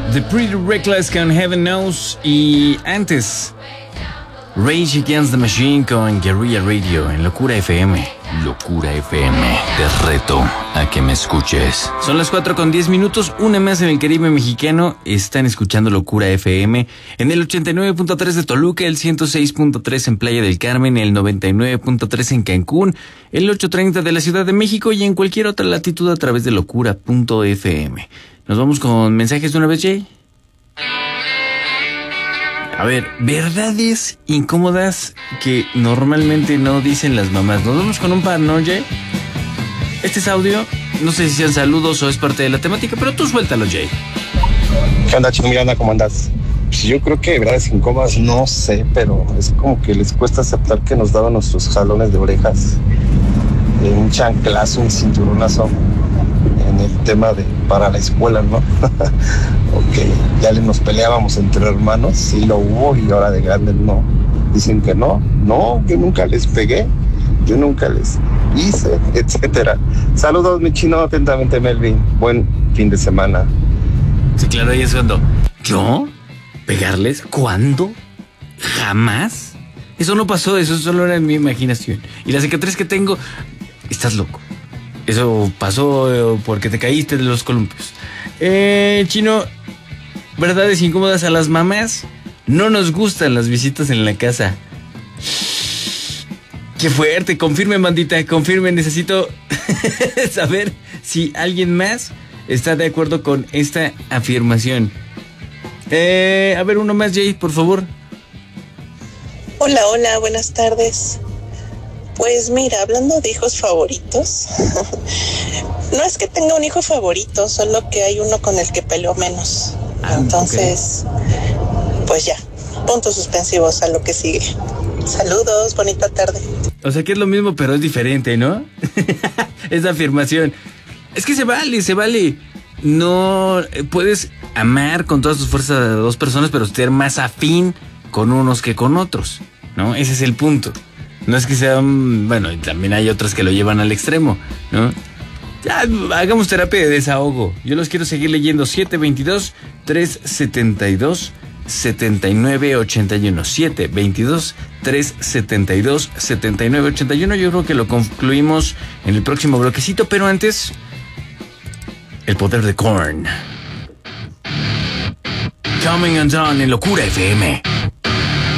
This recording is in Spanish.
The Pretty Reckless con Heaven Knows. Y antes, Rage Against the Machine con Guerrilla Radio en Locura FM. Locura FM, te reto a que me escuches. Son las 4:10, una más en el Caribe mexicano. Están escuchando Locura FM en el 89.3 de Toluca, el 106.3 en Playa del Carmen, el 99.3 en Cancún, el 830 de la Ciudad de México y en cualquier otra latitud a través de locura.fm. Nos vamos con mensajes de una vez, Jay. A ver, verdades incómodas que normalmente no dicen las mamás. Nos vamos con un par, ¿no, Jay? Este es audio, no sé si sean saludos o es parte de la temática, pero tú suéltalo, Jay. ¿Qué onda, Chino Miranda? ¿Cómo andas? Pues yo creo que verdades incómodas, no sé, pero es como que les cuesta aceptar que nos daban nuestros jalones de orejas, un chanclazo, un cinturonazo en el tema de para la escuela, ¿no? Ok, ya nos peleábamos entre hermanos, sí lo hubo y ahora de grandes no. Dicen que no, yo nunca les pegué, yo nunca les hice, etcétera. Saludos, mi chino, atentamente, Melvin. Buen fin de semana. Sí, claro, ahí es cuando ¿yo? ¿Pegarles? ¿Cuándo? ¿Jamás? Eso no pasó, eso solo era en mi imaginación. Y la cicatriz que tengo, estás loco. Eso pasó porque te caíste de los columpios. Chino, verdades incómodas a las mamás. No nos gustan las visitas en la casa. Qué fuerte, confirmen, bandita, confirmen. Necesito saber si alguien más está de acuerdo con esta afirmación. A ver, uno más, Jay, por favor. Hola, buenas tardes. Pues mira, hablando de hijos favoritos, no es que tenga un hijo favorito, solo que hay uno con el que peleo menos. Entonces, pues ya, puntos suspensivos a lo que sigue. Saludos, bonita tarde. O sea que es lo mismo, pero es diferente, ¿no? Esa afirmación. Es que se vale. No puedes amar con todas tus fuerzas a dos personas, pero ser más afín con unos que con otros, ¿no? Ese es el punto. No es que sean, bueno, también hay otras que lo llevan al extremo, ¿no? Ya, hagamos terapia de desahogo. Yo los quiero seguir leyendo. 722-372-7981. 722-372-7981. Yo creo que lo concluimos en el próximo bloquecito, pero antes, el poder de Korn. Coming Undone en Locura FM.